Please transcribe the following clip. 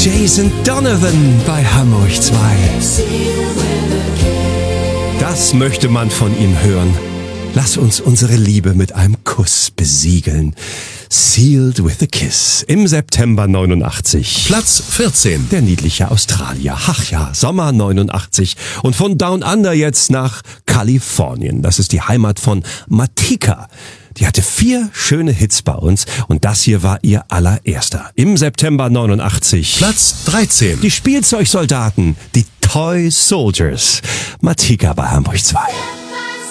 Jason Donovan bei Hamburg 2. Das möchte man von ihm hören. Lass uns unsere Liebe mit einem Kuss besiegeln. Sealed with a Kiss im September 89. Platz 14. Der niedliche Australier. Ach ja, Sommer 89. Und von Down Under jetzt nach Kalifornien. Das ist die Heimat von Matika. Die hatte 4 schöne Hits bei uns und das hier war ihr allererster. Im September 89. Platz 13. Die Spielzeugsoldaten, die Toy Soldiers. Matika bei Hamburg 2.